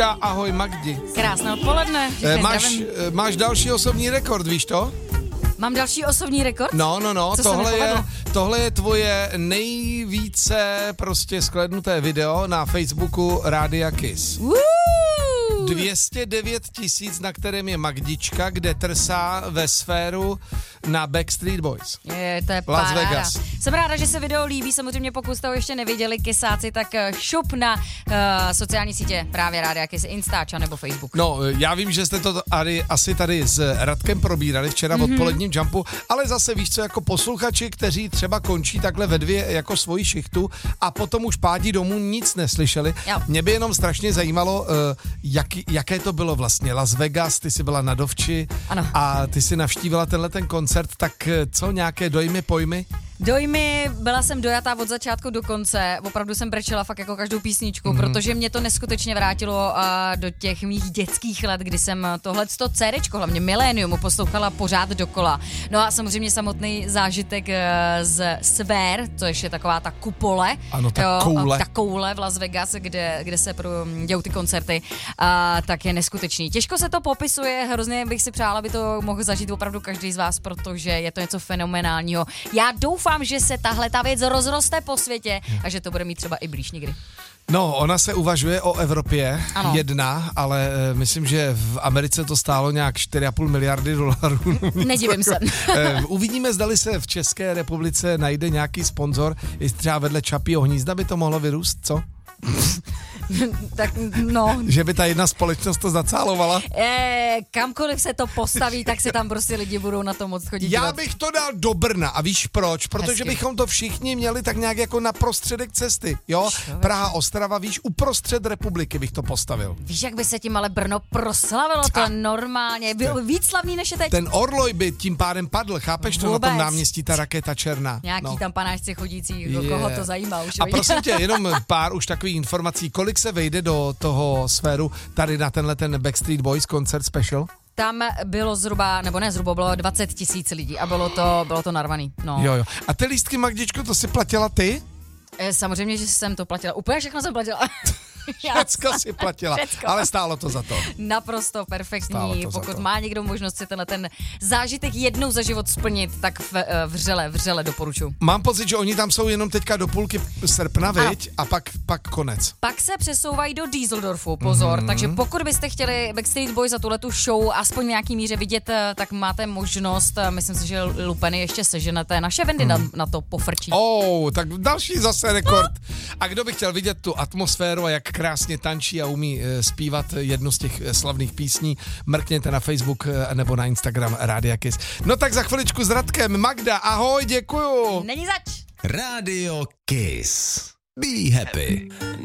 Ahoj Magdi. Krásné odpoledne. Máš další osobní rekord, víš to? Mám další osobní rekord? No, Co tohle je tvoje nejvíce prostě shlédnuté video na Facebooku Rádia Kiss. 209 000, na kterém je Magdička, kde trsá ve sféru na Backstreet Boys. To je Las paráda. Vegas. Jsem ráda, že se video líbí, samozřejmě pokud jste ho ještě neviděli, Kissáci, tak šup na sociální sítě právě Rádia Kiss, Instač nebo Facebook. No, já vím, že jste to asi tady s Radkem probírali včera v odpoledním jumpu, ale zase víš co, jako posluchači, kteří třeba končí takhle ve 2 jako svoji šichtu a potom už pádí domů, nic neslyšeli. Jo. Mě by jenom strašně zajímalo, jaké to bylo vlastně. Las Vegas, ty jsi byla na Dovči. Ano. A ty jsi navštívila ten koncert, tak co, nějaké dojmy, pojmy? Dojmy, byla jsem dojatá od začátku do konce, opravdu jsem brečela fakt jako každou písničku, protože mě to neskutečně vrátilo do těch mých dětských let, kdy jsem tohleto CDčko, hlavně Millennium, poslouchala pořád dokola. No a samozřejmě samotný zážitek z Sfér, což je taková ta kupole, ano, ta koule v Las Vegas, kde se dějou ty koncerty, tak je neskutečný. Těžko se to popisuje, hrozně bych si přála, aby to mohl zažít opravdu každý z vás, protože je to něco fenomenálního. Já doufám, že se tahle ta věc rozroste po světě a že to bude mít třeba i blíž někdy. No, ona se uvažuje o Evropě, ano. Jedna, ale myslím, že v Americe to stálo nějak 4,5 miliardy dolarů. Nedivím se. Uvidíme, zdali se v České republice najde nějaký sponzor, jestli třeba vedle Čapího hnízda by to mohlo vyrůst, co? Tak no. Že by ta jedna společnost to zacálovala? Kamkoliv se to postaví, tak se tam prostě lidi budou na to moc chodit dívat. Já bych to dal do Brna a víš proč? Protože Hezky. bychom to všichni měli tak nějak jako na prostředek cesty, jo? Praha, Ostrava, víš, uprostřed republiky bych to postavil. Víš, jak by se tím ale Brno proslavilo, to normálně, bylo víc slavný než je teď. Ten Orloj by tím pádem padl, chápeš to Vůbec. na tom náměstí, ta raketa černá. Nějaký tam panáčci chodící, koho to zajímá už. A prosím tě, jenom pár už takových informací, kolik se vejde do toho Sféru tady na ten Backstreet Boys koncert special? Tam bylo zhruba, nebo ne zhruba, bylo 20 000 lidí a bylo to narvaný. No. Jo. A ty lístky, Magdičko, to si platila ty? Samozřejmě, že jsem to platila. Úplně všechno jsem platila. Všecko si platila, Všecko. ale stálo to za to. Naprosto perfektní. Pokud má někdo možnost si ten zážitek jednou za život splnit, tak vřele doporučuji. Mám pocit, že oni tam jsou jenom teďka do půlky srpna, viď? A pak konec. Pak se přesouvají do Düsseldorfu, pozor. Takže pokud byste chtěli Backstreet Boys za tuhletu show aspoň v nějaký míře vidět, tak máte možnost, myslím si, že lupeny ještě seženete. Naše Wendy na to pofrčí. Tak další zase rekord. A kdo by chtěl vidět tu atmosféru a jak krásně tančí a umí zpívat jednu z těch slavných písní, mrkněte na Facebook nebo na Instagram Rádia Kiss. No tak za chviličku s Radkem. Magda, ahoj, děkuju. Není zač. Rádio Kiss. Be happy.